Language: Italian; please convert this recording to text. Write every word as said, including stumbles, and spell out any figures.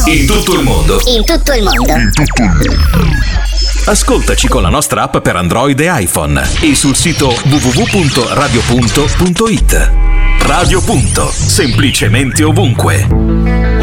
In tutto il mondo. In tutto il mondo. In tutto il mondo. Ascoltaci con la nostra app per Android e iPhone e sul sito w w w punto radio punto punto it. Radio Punto, semplicemente ovunque.